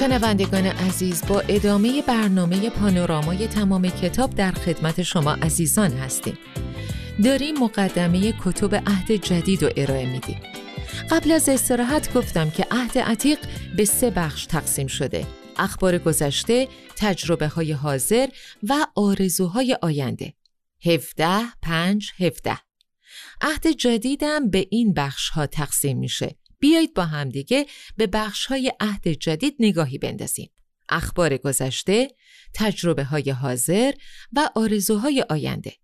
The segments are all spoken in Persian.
شنوندگان عزیز، با ادامه برنامه پانورامای تمام کتاب در خدمت شما عزیزان هستیم. داریم مقدمه کتب عهد جدید رو ارائه میدیم. قبل از استراحت گفتم که عهد عتیق به 3 بخش تقسیم شده: اخبار گذشته، تجربه های حاضر و آرزوهای آینده. 17 عهد جدیدم به این بخش ها تقسیم میشه. بیایید با هم دیگه به بخش‌های عهد جدید نگاهی بندازیم: اخبار گذشته، تجربه های حاضر و آرزوهای آینده.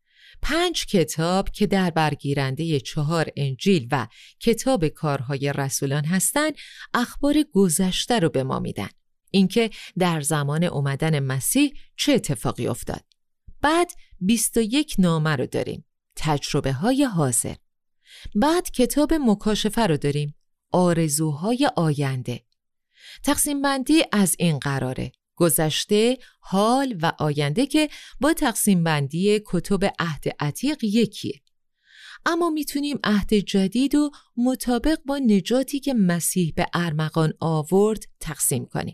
5 کتاب که در برگیرنده 4 انجیل و کتاب کارهای رسولان هستند، اخبار گذشته رو به ما میدن. اینکه در زمان اومدن مسیح چه اتفاقی افتاد. بعد 21 نامه رو داریم، تجربه های حاضر. بعد کتاب مکاشفه رو داریم، آرزوهای آینده. تقسیم بندی از این قراره: گذشته، حال و آینده، که با تقسیم بندی کتب عهد عتیق یکیه. اما میتونیم عهد جدید و مطابق با نجاتی که مسیح به ارمغان آورد تقسیم کنیم.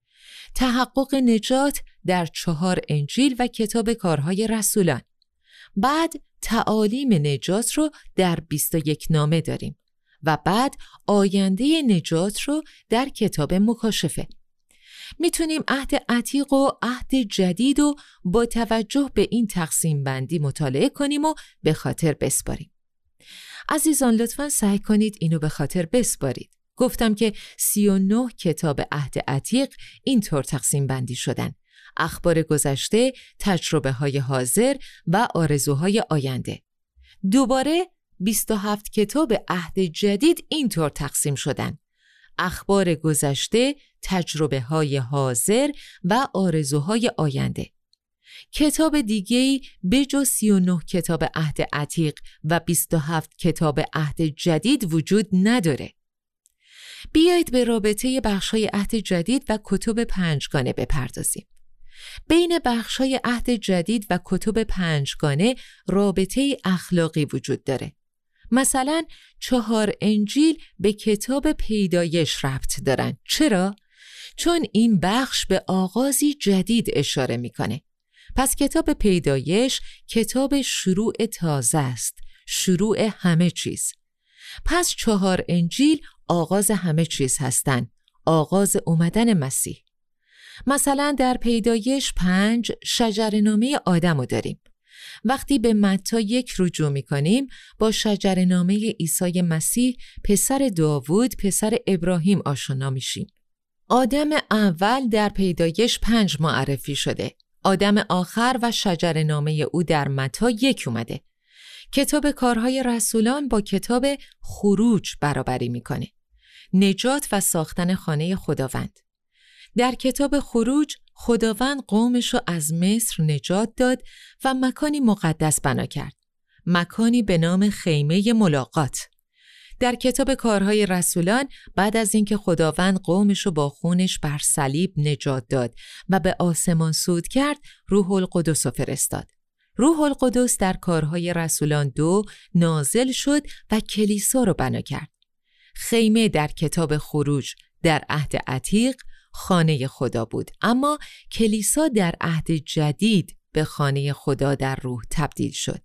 تحقق نجات در 4 انجیل و کتاب کارهای رسولان. بعد تعالیم نجات رو در 21 نامه داریم و بعد آینده نجات رو در کتاب مکاشفه. میتونیم عهد عتیق و عهد جدید رو با توجه به این تقسیم بندی مطالعه کنیم و به خاطر بسپاریم. عزیزان لطفاً سعی کنید اینو به خاطر بسپارید. گفتم که 39 کتاب عهد عتیق اینطور تقسیم بندی شدن: اخبار گذشته، تجربه های حاضر و آرزوهای آینده. دوباره 27 کتاب عهد جدید اینطور تقسیم شدن: اخبار گذشته، تجربه های حاضر و آرزوهای آینده. کتاب دیگه‌ای بجز 39 کتاب عهد عتیق و 27 کتاب عهد جدید وجود نداره. بیایید به رابطه بخش‌های عهد جدید و کتب پنجگانه بپردازیم. بین بخش‌های عهد جدید و کتب پنجگانه رابطه اخلاقی وجود داره. مثلا 4 انجیل به کتاب پیدایش ربط دارن. چرا؟ چون این بخش به آغازی جدید اشاره میکنه. پس کتاب پیدایش کتاب شروع تازه است، شروع همه چیز. پس 4 انجیل آغاز همه چیز هستند، آغاز اومدن مسیح. مثلا در پیدایش 5 شجره‌نامه آدمو داریم. وقتی به متی 1 رجوع می‌کنیم، با شجره‌نامه عیسی مسیح پسر داوود، پسر ابراهیم آشنا میشیم. آدم اول در پیدایش 5 معرفی شده. آدم آخر و شجره‌نامه او در متی 1 اومده. کتاب کارهای رسولان با کتاب خروج برابری میکنه. نجات و ساختن خانه خداوند. در کتاب خروج خداوند قومش رو از مصر نجات داد و مکانی مقدس بنا کرد. مکانی به نام خیمه ملاقات. در کتاب کارهای رسولان بعد از اینکه خداوند قومش رو با خونش بر صلیب نجات داد و به آسمان صعود کرد، روح القدس رو فرستاد. روح القدس در کارهای رسولان 2 نازل شد و کلیسا رو بنا کرد. خیمه در کتاب خروج در عهد عتیق خانه خدا بود، اما کلیسا در عهد جدید به خانه خدا در روح تبدیل شد.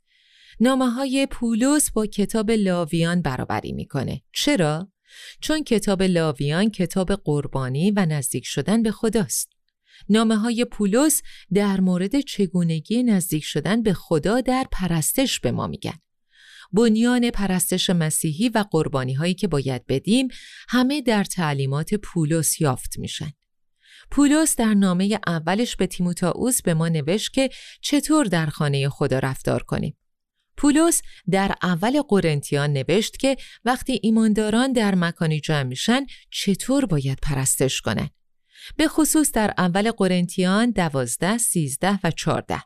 نامه‌های پولس با کتاب لاویان برابری میکنه. چرا؟ چون کتاب لاویان کتاب قربانی و نزدیک شدن به خداست. نامه‌های پولس در مورد چگونگی نزدیک شدن به خدا در پرستش به ما میگن. بنیان پرستش مسیحی و قربانی‌هایی که باید بدیم همه در تعلیمات پولس یافت میشن. پولس در نامه اولش به تیموتائوس به ما نوشت که چطور در خانه خدا رفتار کنیم. پولس در اول قرنتیان نوشت که وقتی ایمانداران در مکانی جمع میشن چطور باید پرستش کنن. به خصوص در اول قرنتیان 12، 13 و 14.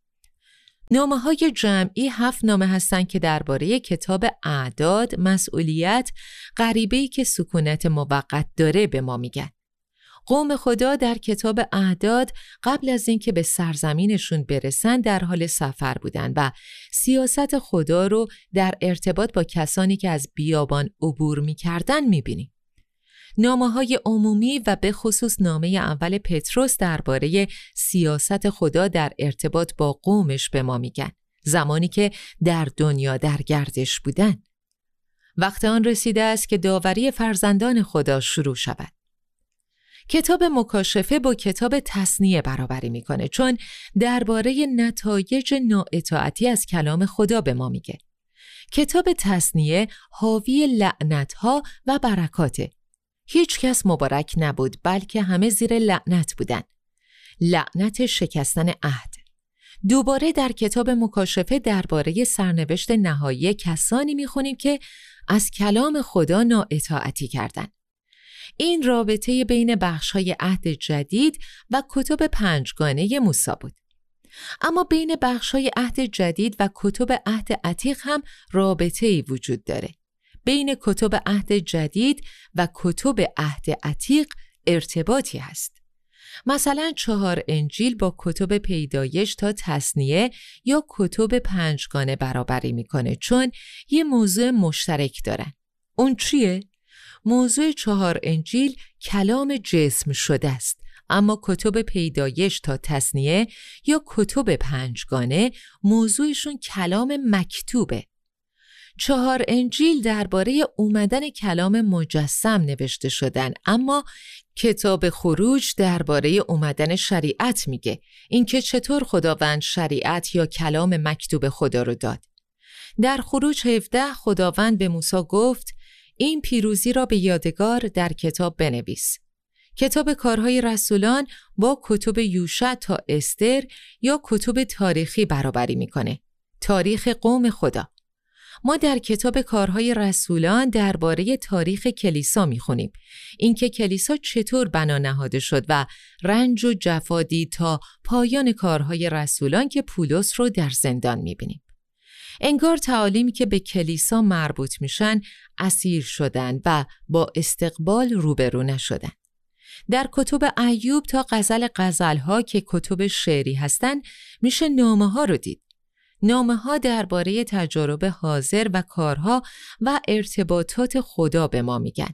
نامه‌های جمعی 7 نامه هستند که درباره کتاب اعداد، مسئولیت، غریبه‌ای که سکونت موقت داره به ما میگن. قوم خدا در کتاب اعداد قبل از اینکه به سرزمینشون برسن در حال سفر بودن و سیاست خدا رو در ارتباط با کسانی که از بیابان عبور می‌کردن می‌بینیم. نامه‌های عمومی و به خصوص نامه اول پتروس درباره سیاست خدا در ارتباط با قومش به ما میگن، زمانی که در دنیا در گردش بودن. وقت آن رسیده است که داوری فرزندان خدا شروع شود. کتاب مکاشفه با کتاب تثنیه برابری میکنه، چون درباره نتایج نااطاعتی از کلام خدا به ما میگه. کتاب تثنیه حاوی لعنت‌ها و برکاته. هیچ کس مبارک نبود، بلکه همه زیر لعنت بودن. لعنت شکستن عهد. دوباره در کتاب مکاشفه درباره سرنوشت نهایی کسانی میخونیم که از کلام خدا نااطاعتی کردند. این رابطه بین بخش‌های عهد جدید و کتب پنجگانه موسی بود. اما بین بخش‌های عهد جدید و کتب عهد عتیق هم رابطه‌ای وجود داره. بین کتب عهد جدید و کتب عهد عتیق ارتباطی هست. مثلا 4 انجیل با کتب پیدایش تا تثنیه یا کتب پنجگانه برابری میکنه، چون یه موضوع مشترک دارن. اون چیه؟ موضوع 4 انجیل کلام جسم شده است، اما کتب پیدایش تا تثنیه یا کتب پنجگانه موضوعشون کلام مکتوبه. 4 انجیل درباره اومدن کلام مجسم نوشته شدن، اما کتاب خروج درباره اومدن شریعت میگه، اینکه چطور خداوند شریعت یا کلام مکتوب خدا رو داد. در خروج 17 خداوند به موسی گفت این پیروزی را به یادگار در کتاب بنویس. کتاب کارهای رسولان با کتب یوشع تا استر یا کتب تاریخی برابری میکنه. تاریخ قوم خدا. ما در کتاب کارهای رسولان درباره تاریخ کلیسا میخونیم، اینکه کلیسا چطور بنا نهاده شد و رنج و جفا دید تا پایان کارهای رسولان که پولس رو در زندان میبینیم. انگار تعالیمی که به کلیسا مربوط میشن اسیر شدن و با استقبال روبرو نشدن. در کتب ایوب تا غزل‌ها که کتب شعری هستن میشه نامه ها رو دید. نامه ها درباره تجارب حاضر و کارها و ارتباطات خدا به ما میگن.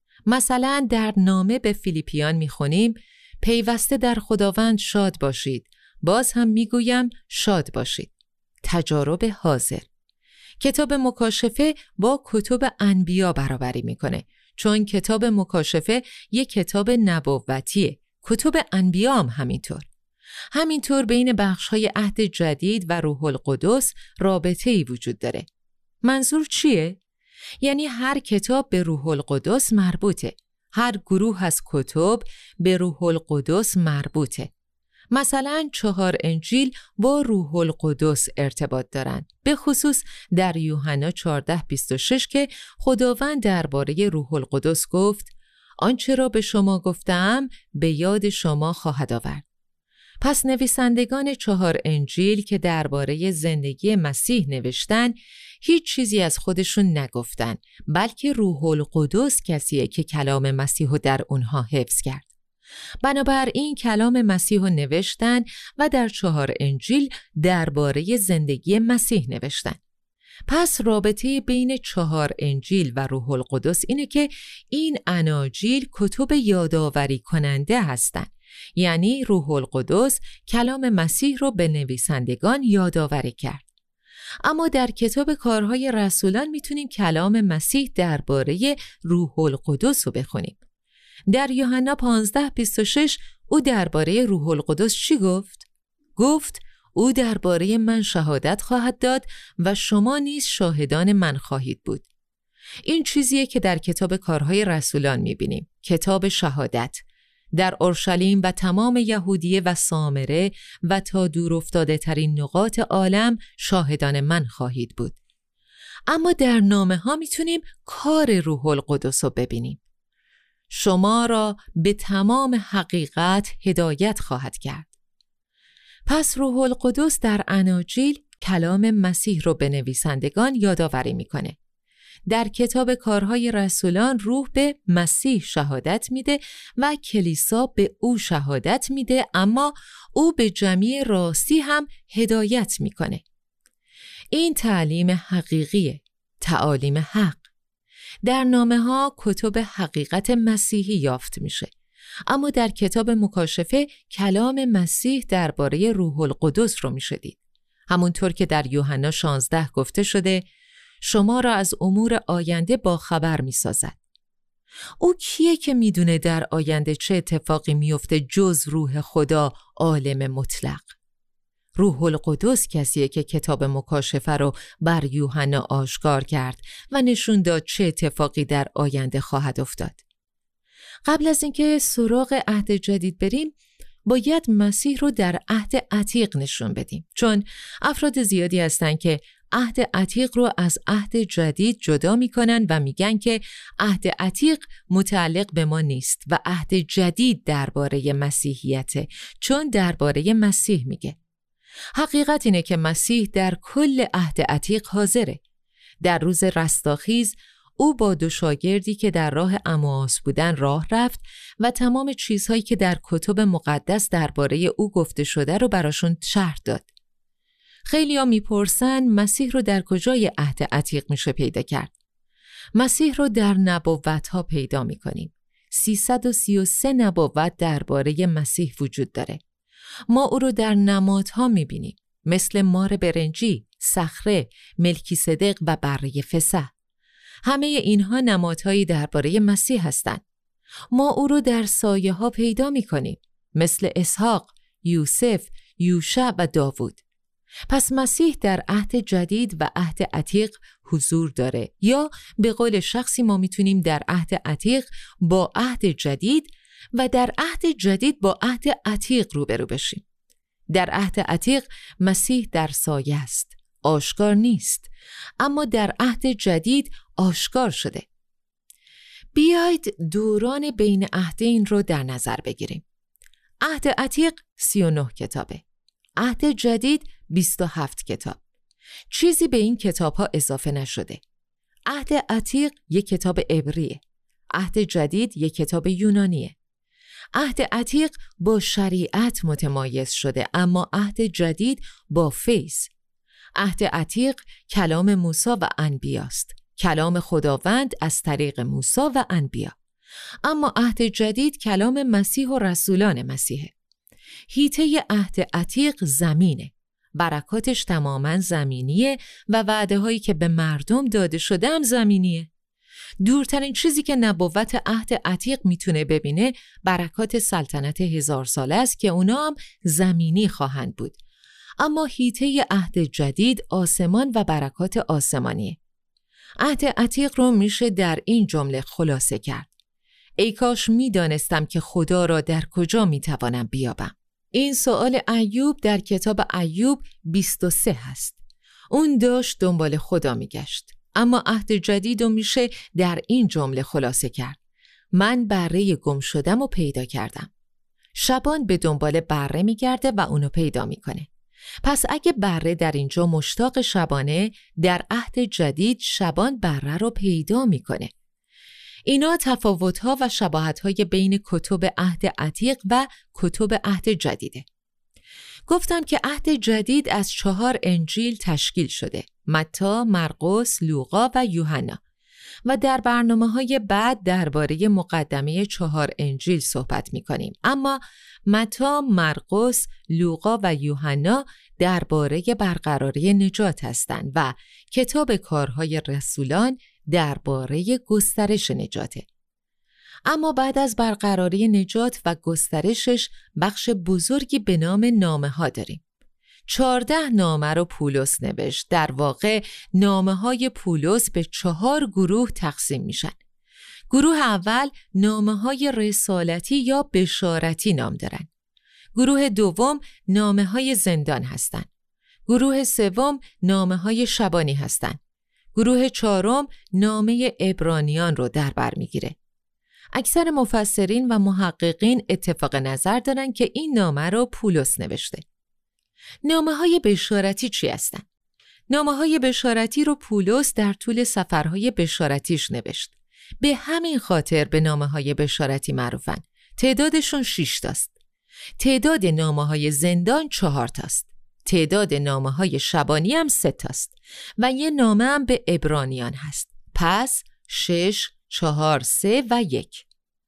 مثلا در نامه به فیلیپیان میخونیم پیوسته در خداوند شاد باشید. باز هم میگویم شاد باشید. تجارب حاضر. کتاب مکاشفه با کتب انبیا برابری میکنه، چون کتاب مکاشفه یک کتاب نبوتیه. کتب انبیا هم همینطور. همینطور بین بخش‌های عهد جدید و روح القدس رابطه‌ای وجود داره. منظور چیه؟ یعنی هر کتاب به روح القدس مربوطه. هر گروه از کتب به روح القدس مربوطه. مثلا 4 انجیل با روح القدس ارتباط دارن، به خصوص در یوحنا 14:26 که خداوند درباره روح القدس گفت آنچه را به شما گفتم به یاد شما خواهد آورد. پس نویسندگان 4 انجیل که درباره زندگی مسیح نوشتن هیچ چیزی از خودشون نگفتن، بلکه روح القدس کسیه که کلام مسیح رو در اونها حفظ کرد. بنابراین کلام مسیح رو نوشتن و در 4 انجیل درباره زندگی مسیح نوشتن. پس رابطه بین 4 انجیل و روح القدس اینه که این اناجیل کتب یادآوری کننده هستند. یعنی روح القدس کلام مسیح رو به نویسندگان یادآوری کرد. اما در کتاب کارهای رسولان میتونیم کلام مسیح درباره روح القدس رو بخونیم. در یوحنا 15:26 او درباره روح القدس چی گفت؟ گفت او درباره من شهادت خواهد داد و شما نیز شاهدان من خواهید بود. این چیزیه که در کتاب کارهای رسولان میبینیم. کتاب شهادت. در اورشلیم و تمام یهودیه و سامره و تا دور افتاده ترین نقاط عالم شاهدان من خواهید بود. اما در نامه ها میتونیم کار روح القدس رو ببینیم. شما را به تمام حقیقت هدایت خواهد کرد. پس روح القدس در اناجیل کلام مسیح رو به نویسندگان یادآوری میکنه. در کتاب کارهای رسولان روح به مسیح شهادت میده و کلیسا به او شهادت میده، اما او به جمیع راستی هم هدایت میکنه. این تعلیم حقیقیه، تعالیم حق. در نامه‌ها کتب حقیقت مسیحی یافت میشه، اما در کتاب مکاشفه کلام مسیح درباره روح القدس رو میشه دید. همونطور که در یوحنا 16 گفته شده شما را از امور آینده با خبر میسازد. او کیه که میدونه در آینده چه اتفاقی میفته جز روح خدا عالم مطلق؟ روح القدس کسیه که کتاب مکاشفه رو بر یوحنا آشکار کرد و نشون داد چه اتفاقی در آینده خواهد افتاد. قبل از اینکه سراغ عهد جدید بریم، باید مسیح رو در عهد عتیق نشون بدیم، چون افراد زیادی هستن که عهد عتیق رو از عهد جدید جدا میکنن و میگن که عهد عتیق متعلق به ما نیست و عهد جدید درباره مسیحیته، چون درباره مسیح میگه. حقیقت اینه که مسیح در کل عهد عتیق حاضره. در روز رستاخیز او با 2 شاگردی که در راه اماس بودن راه رفت و تمام چیزهایی که در کتب مقدس درباره او گفته شده رو براشون شرح داد. خیلی‌ها میپرسن مسیح رو در کجای عهد عتیق میشه پیدا کرد؟ مسیح رو در نبوت‌ها پیدا میکنیم. 333 نبوت درباره مسیح وجود داره. ما او رو در نمادها میبینیم، مثل مار برنجی، صخره، ملکی‌صدق و بره فسح. همه اینها نمادهایی درباره مسیح هستند. ما او رو در سایه ها پیدا میکنیم، مثل اسحاق، یوسف، یوشع و داوود. پس مسیح در عهد جدید و عهد عتیق حضور داره، یا به قول شخصی ما میتونیم در عهد عتیق با عهد جدید و در عهد جدید با عهد عتیق روبرو بشیم. در عهد عتیق مسیح در سایه است، آشکار نیست، اما در عهد جدید آشکار شده. بیایید دوران بین عهدین رو در نظر بگیریم. عهد عتیق 39 کتابه، عهد جدید 27 کتاب. چیزی به این کتاب‌ها اضافه نشده. عهد عتیق یک کتاب عبریه، عهد جدید یک کتاب یونانیه. عهد عتیق با شریعت متمایز شده، اما عهد جدید با فیض. عهد عتیق کلام موسی و انبیاست، کلام خداوند از طریق موسی و انبیا. اما عهد جدید کلام مسیح و رسولان مسیحه. حیطه عهد عتیق زمینه، برکاتش تماماً زمینیه و وعده هایی که به مردم داده شده هم زمینیه. دورترین چیزی که نبوت عهد عتیق میتونه ببینه برکات سلطنت 1000 ساله است که اونا هم زمینی خواهند بود. اما حیطه عهد جدید آسمان و برکات آسمانیه. عهد عتیق رو میشه در این جمله خلاصه کرد: ای کاش میدانستم که خدا را در کجا میتوانم بیابم. این سوال ایوب در کتاب ایوب 23 هست. اون داشت دنبال خدا میگشت، اما عهد جدید رو میشه در این جمله خلاصه کرد: من بره گم شدم و پیدا کردم. شبان به دنبال بره میگرده و اونو پیدا میکنه. پس اگه بره در اینجا مشتاق شبانه، در عهد جدید شبان بره رو پیدا میکنه. اینا تفاوت‌ها و شباهت‌های بین کتب عهد عتیق و کتب عهد جدیده. گفتم که عهد جدید از 4 انجیل تشکیل شده: متی، مرقس، لوقا و یوحنا. و در برنامه‌های بعد درباره مقدمه 4 انجیل صحبت می‌کنیم. اما متی، مرقس، لوقا و یوحنا درباره برقراری نجات هستند و کتاب کارهای رسولان درباره گسترش نجاته. اما بعد از برقراری نجات و گسترشش بخش بزرگی به نام نامه‌ها داریم. 14 نامه رو پولس نوشت. در واقع نامه‌های پولس به 4 گروه تقسیم میشن. گروه اول نامه‌های رسالتی یا بشارتی نام دارن. گروه دوم نامه‌های زندان هستن. گروه سوم نامه‌های شبانی هستن. گروه چهارم نامه عبرانیان رو در بر میگیره. اکثر مفسرین و محققین اتفاق نظر دارن که این نامه رو پولس نوشته. نامه‌های بشارتی چی هستن؟ نامه‌های بشارتی رو پولس در طول سفرهای بشارتیش نوشت. به همین خاطر به نامه‌های بشارتی معروفن. تعدادشون 6 تاست. تعداد نامه‌های زندان 4 تاست. تعداد نامه‌های شبانی هم 3 تاست و یه نامه هم به عبرانیان هست. پس 6، 4، 3 و 1.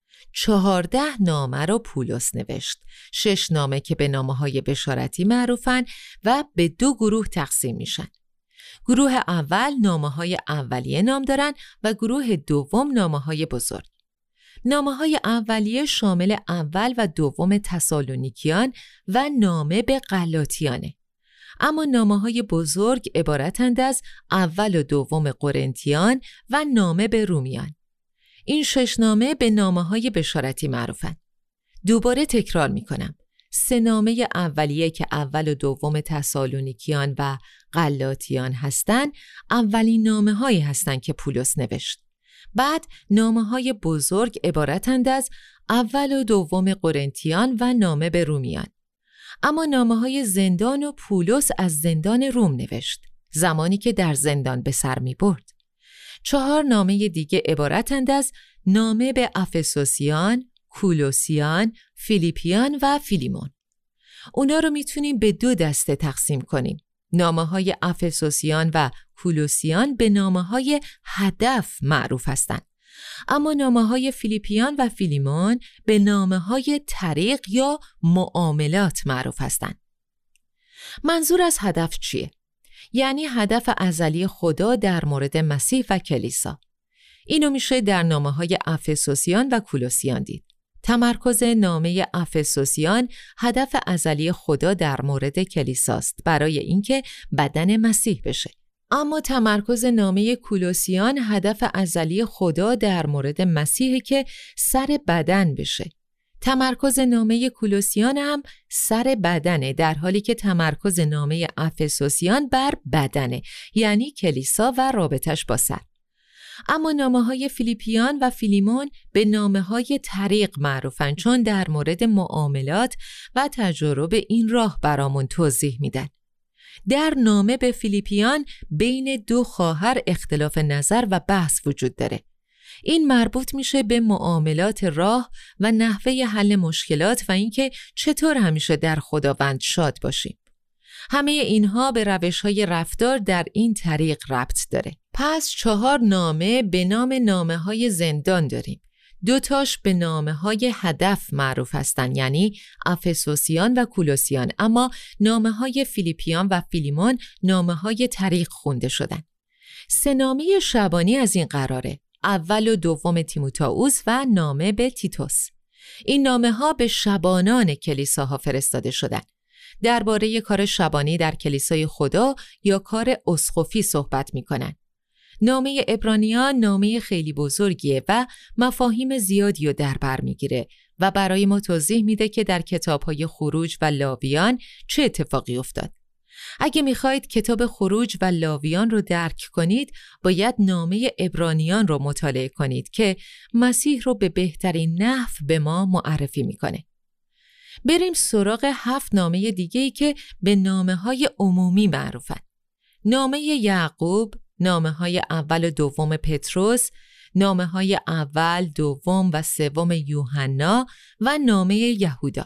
14 نامه رو پولس نوشت. 6 نامه که به نامه‌های بشارتی معروفن و به 2 گروه تقسیم میشن. گروه اول نامه‌های اولیه نام دارن و گروه دوم نامه‌های بزرگ. نامه‌های اولیه شامل اول و دوم تسالونیکیان و نامه به غلاطیانه. اما نامه‌های بزرگ عبارتند از اول و دوم قرنتیان و نامه به رومیان. این 6 نامه به نامه‌های بشارتی معروفند. دوباره تکرار می‌کنم. 3 نامه اولیه که اول و دوم تسالونیکیان و غلاطیان هستند، اولین نامه‌هایی هستند که پولس نوشت. بعد نامه‌های بزرگ عبارتند از اول و دوم قرنتیان و نامه به رومیان. اما نامه‌های زندان و پولس از زندان روم نوشت، زمانی که در زندان به سر می‌برد. 4 نامه دیگه عبارتند از نامه به افسوسیان، کولوسیان، فیلیپیان و فیلیمون. اونا رو میتونیم به 2 دسته تقسیم کنیم. نامه‌های افسوسیان و کولوسیان به نامه‌های هدف معروف هستند. اما نامه‌های فیلیپیان و فیلیمون به نامه‌های طریق یا معاملات معروف هستند. منظور از هدف چیه؟ یعنی هدف ازلی خدا در مورد مسیح و کلیسا. اینو میشه در نامه‌های افسوسیان و کولوسیان دید. تمرکز نامه افسوسیان هدف ازلی خدا در مورد کلیساست برای اینکه بدن مسیح بشه. اما تمرکز نامه کولوسیان هدف ازلی خدا در مورد مسیح که سر بدن بشه. تمرکز نامه کولوسیان هم سر بدنه، در حالی که تمرکز نامه افسوسیان بر بدنه، یعنی کلیسا و رابطش با سر. اما نامه‌های فیلیپیان و فیلیمون به نامه‌های طریق معروفن، چون در مورد معاملات و تجارب این راه برامون توضیح میدن. در نامه به فیلیپیان بین 2 خواهر اختلاف نظر و بحث وجود داره. این مربوط میشه به معاملات راه و نحوه حل مشکلات و اینکه چطور همیشه در خداوند شاد باشیم. همه اینها به روش‌های رفتار در این طریق ربط داره. پس 4 نامه به نام نامه‌های زندان داریم. 2 تاش به نامه‌های هدف معروف هستند، یعنی افسوسیان و کولوسیان، اما نامه‌های فیلیپیان و فیلیمون نامه‌های طریق خونده شدن. 3 نامه شبانی از این قراره: اول و دوم تیموتائوس و نامه به تیتوس. این نامه‌ها به شبانان کلیساها فرستاده شدند. درباره کار شبانی در کلیسای خدا یا کار اسقفی صحبت می‌کنند. نامه عبرانیان نامه خیلی بزرگیه و مفاهیم زیادی رو در بر میگیره و برای ما توضیح میده که در کتاب‌های خروج و لاویان چه اتفاقی افتاد. اگه میخواید کتاب خروج و لاویان رو درک کنید، باید نامه عبرانیان رو مطالعه کنید که مسیح رو به بهترین نحو به ما معرفی میکنه. بریم سراغ 7 نامه دیگه‌ای که به نامه‌های عمومی معروفن. نامه یعقوب، نامه‌های اول و دوم پتروس، نامه‌های اول، دوم و سوم یوحنا و نامه یهودا.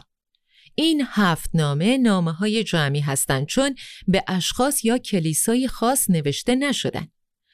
این 7 نامه نامه‌های جمعی هستند، چون به اشخاص یا کلیسای خاص نوشته نشدن.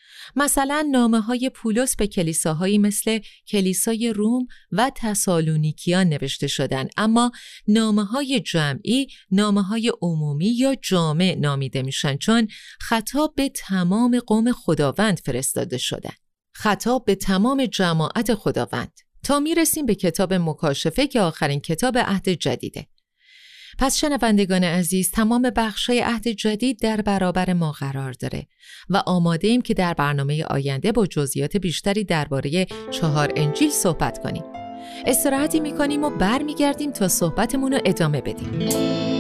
مثلا نامه‌های پولس به کلیساهایی مثل کلیسای روم و تسالونیکیان نوشته شدند، اما نامه‌های جمعی نامه‌های عمومی یا جامع نامیده میشن، چون خطاب به تمام قوم خداوند فرستاده شدن. خطاب به تمام جماعت خداوند. تا میرسیم به کتاب مکاشفه که آخرین کتاب عهد جدیده. پس شنوندگان عزیز، تمام بخشای عهد جدید در برابر ما قرار داره و آماده ایم که در برنامه آینده با جزئیات بیشتری درباره 4 انجیل صحبت کنیم. استراحتی میکنیم و برمیگردیم تا صحبتمون رو ادامه بدیم.